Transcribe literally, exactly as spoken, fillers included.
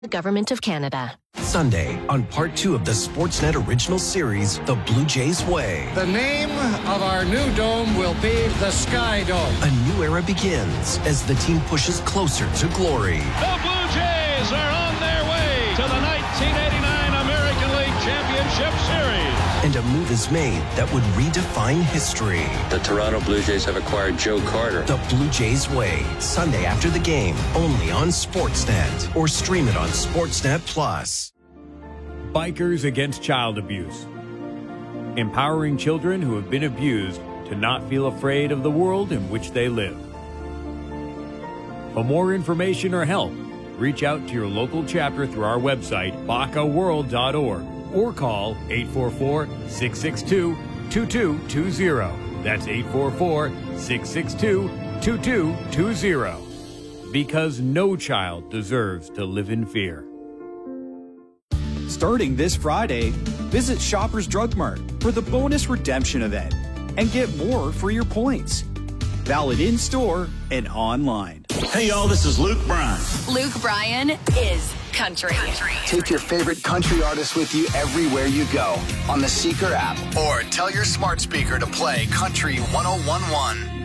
The Government of Canada. Sunday, on part two of the Sportsnet original series, The Blue Jays Way. The name of our new dome will be the Sky Dome. A new era begins as the team pushes closer to glory. The Blue Jays are on their way to the nineteen eighty-nine American League Championship Series. And a move is made that would redefine history. The Toronto Blue Jays have acquired Joe Carter. The Blue Jays Way, Sunday after the game, only on Sportsnet, or stream it on Sportsnet Plus. Bikers Against Child Abuse. Empowering children who have been abused to not feel afraid of the world in which they live. For more information or help, reach out to your local chapter through our website, baca world dot org, or call eight four four, six six two, two two two zero. That's eight four four, six six two, two two two zero. Because no child deserves to live in fear. Starting this Friday, visit Shoppers Drug Mart for the bonus redemption event and get more for your points. Valid in-store and online. Hey, y'all, this is Luke Bryan. Luke Bryan is country. country. Take your favorite country artist with you everywhere you go on the Seeker app, or tell your smart speaker to play Country one oh one one.